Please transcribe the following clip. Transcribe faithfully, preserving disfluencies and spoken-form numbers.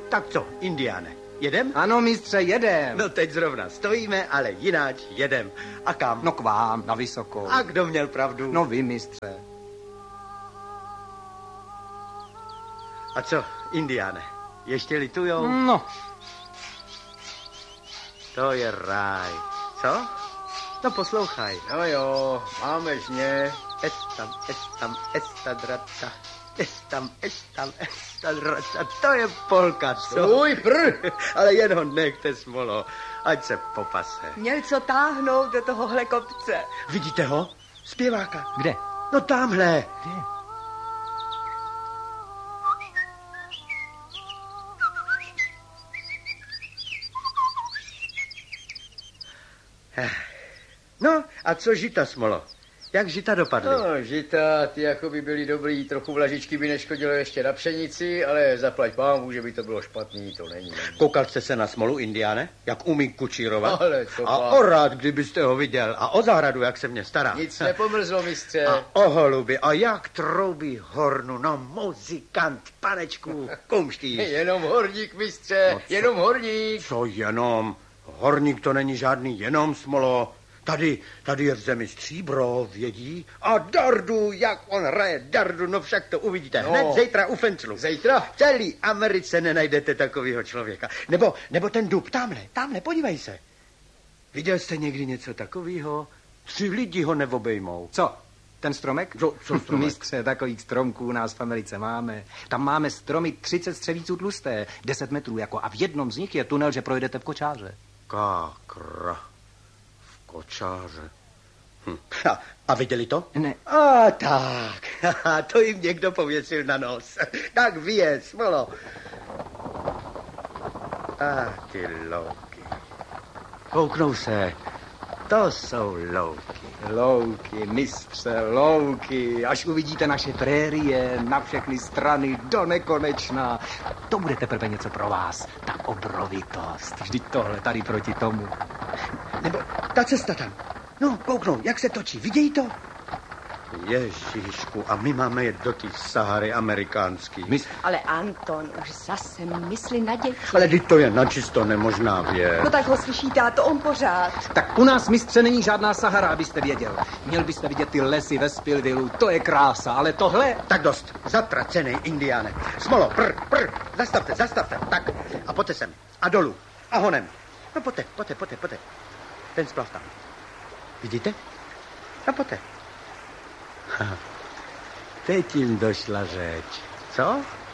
Tak co, Indiáne, jedem? Ano, mistře, jedem. No teď zrovna stojíme, ale jináč jedem. A kam? No k vám, na Vysokou. A kdo měl pravdu? No vy, mistře. A co, Indiáne, ještě litujou? No. To je ráj. Co? No poslouchaj. No jo, máme žně. Estam, estam, estadrata. Estam, estam, estadrata. To je polka, co? Uj, prr! Ale jen ho nechte, Smolo, ať se popase. Měl co táhnout do tohohle kopce. Vidíte ho? Zpěváka. Kde? No tamhle. Kde? No, a co žita, Smolo? Jak žita dopadly? No, žita, ty jako by byly dobrý, trochu vlažičky by neškodilo ještě na pšenici, ale zaplať pámu, že by to bylo špatný, to není. Koukal jste se na Smolu, Indiáne? Jak umí kučírovat? Ale co A pán? o rád, kdybyste ho viděl. A o zahradu, jak se mě stará. Nic nepomrzlo, mistře. A o holuby. A jak troubí hornu. No, muzikant, panečku, kumští. Jenom horník, mistře, No co? jenom horník. Co jenom? Horník to není žádný jenom, Smolo. Tady, tady je v zemi stříbro, vědí? A dardu, jak on hraje dardu, no však to uvidíte. No. Hned zítra u Fenclu. Zítra? V celé Americe nenajdete takového člověka. Nebo, nebo ten dub, tamhle, tamhle, podívej se. Viděl jste někdy něco takového? Tři lidi ho neobejmou. Co? Ten stromek? Co, co stromek? Mistře, takových stromků u nás v Americe máme. Tam máme stromy třicet střevíců tlusté, deset metrů jako, a v jednom z nich je tunel, že projedete v kočáře. Kákra. V kočáře. Hm. A, a viděli to? Ne. A tak, to jim někdo pověsil na nos. Tak vyje, Smolo. A ty louky. Kouknou se. To jsou louky. Louky, mistře, louky. Až uvidíte naše prérie na všechny strany do nekonečna. To bude teprve něco pro vás. Ta obrovitost. Vždyť tohle tady proti tomu. Nebo ta cesta tam. No, kouknou, jak se točí. Vidějí to? Ježíšku, a my máme jet do té Sahary amerikánský. My... Ale Anton, už zase myslí na děti. Ale teď to je načisto nemožná věc. No tak ho slyšíte, a to on pořád. Tak u nás, mistře, není žádná Sahara, abyste věděl. Měl byste vidět ty lesy ve Spillvillu, to je krása, ale tohle... Tak dost, zatracený Indiáne. Smolo, prr, prr, zastavte, zastavte, tak. A pojďte sem, a dolů, a honem. No pojďte, pojďte, pojďte, pojďte. Ten splav tam. Vidíte? No pojďte. Teď jim došla řeč. Co?